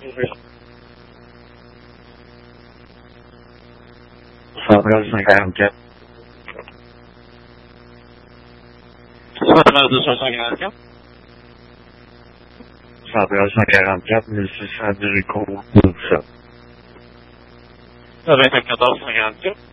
Fabrice 54. Fabrice 244. Fabrice 144, 1600 Jéricho, tout ça. Fabrice 1454.